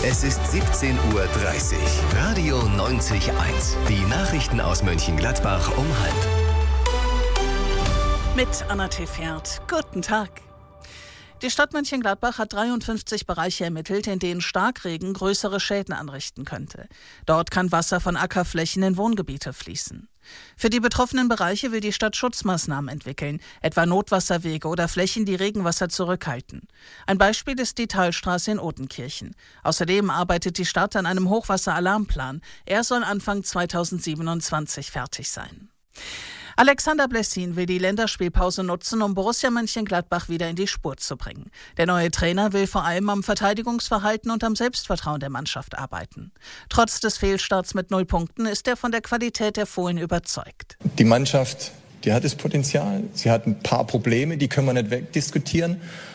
Es ist 17:30 Uhr. Radio 90.1. Die Nachrichten aus Mönchengladbach um 12:30. Mit Anna Tefert. Guten Tag. Die Stadt Mönchengladbach hat 53 Bereiche ermittelt, in denen Starkregen größere Schäden anrichten könnte. Dort kann Wasser von Ackerflächen in Wohngebiete fließen. Für die betroffenen Bereiche will die Stadt Schutzmaßnahmen entwickeln, etwa Notwasserwege oder Flächen, die Regenwasser zurückhalten. Ein Beispiel ist die Talstraße in Othenkirchen. Außerdem arbeitet die Stadt an einem Hochwasseralarmplan. Er soll Anfang 2027 fertig sein. Alexander Blessin will die Länderspielpause nutzen, um Borussia Mönchengladbach wieder in die Spur zu bringen. Der neue Trainer will vor allem am Verteidigungsverhalten und am Selbstvertrauen der Mannschaft arbeiten. Trotz des Fehlstarts mit 0 Punkten ist er von der Qualität der Fohlen überzeugt. Die Mannschaft, die hat das Potenzial. Sie hat ein paar Probleme, die können wir nicht wegdiskutieren.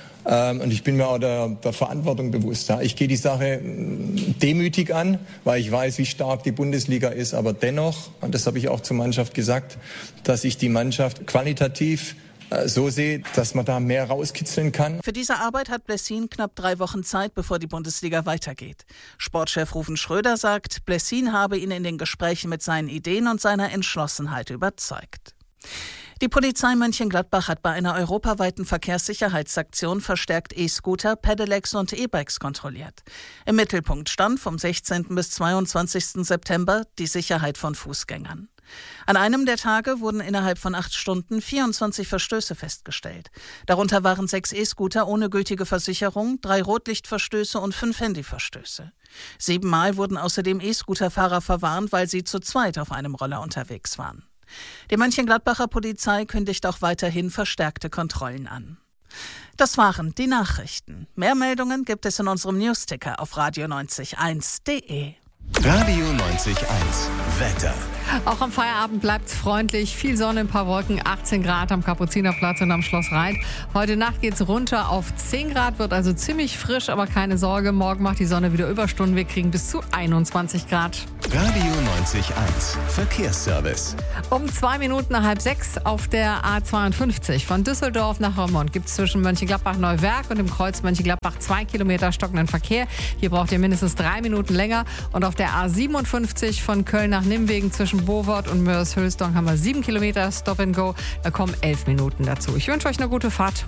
Und ich bin mir auch der Verantwortung bewusst. Ich gehe die Sache demütig an, weil ich weiß, wie stark die Bundesliga ist. Aber dennoch, und das habe ich auch zur Mannschaft gesagt, dass ich die Mannschaft qualitativ so sehe, dass man da mehr rauskitzeln kann. Für diese Arbeit hat Blessin knapp 3 Wochen Zeit, bevor die Bundesliga weitergeht. Sportchef Ruven Schröder sagt, Blessin habe ihn in den Gesprächen mit seinen Ideen und seiner Entschlossenheit überzeugt. Die Polizei Mönchengladbach hat bei einer europaweiten Verkehrssicherheitsaktion verstärkt E-Scooter, Pedelecs und E-Bikes kontrolliert. Im Mittelpunkt stand vom 16. bis 22. September die Sicherheit von Fußgängern. An einem der Tage wurden innerhalb von 8 Stunden 24 Verstöße festgestellt. Darunter waren 6 E-Scooter ohne gültige Versicherung, 3 Rotlichtverstöße und 5 Handyverstöße. 7-mal wurden außerdem E-Scooterfahrer verwarnt, weil sie zu zweit auf einem Roller unterwegs waren. Die Mönchengladbacher Polizei kündigt auch weiterhin verstärkte Kontrollen an. Das waren die Nachrichten. Mehr Meldungen gibt es in unserem Newsticker auf radio90.1.de. Radio 90.1. Wetter. Auch am Feierabend bleibt es freundlich. Viel Sonne, ein paar Wolken, 18 Grad am Kapuzinerplatz und am Schloss Reit. Heute Nacht geht es runter auf 10 Grad, wird also ziemlich frisch, aber keine Sorge, morgen macht die Sonne wieder Überstunden. Wir kriegen bis zu 21 Grad. Radio 90.1. Verkehrsservice. Um 2 Minuten nach 5:30 auf der A52 von Düsseldorf nach Roermond gibt es zwischen Mönchengladbach-Neuwerk und dem Kreuz Mönchengladbach 2 Kilometer stockenden Verkehr. Hier braucht ihr mindestens 3 Minuten länger. Und auf der A57 von Köln nach Nimwegen zwischen Bovort und Mörs-Hülsdorf haben wir 7 Kilometer Stop and Go. Da kommen 11 Minuten dazu. Ich wünsche euch eine gute Fahrt.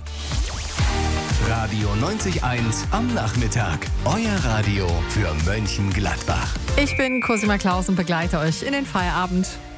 Radio 90.1 am Nachmittag. Euer Radio für Mönchengladbach. Ich bin Cosima Klaus und begleite euch in den Feierabend.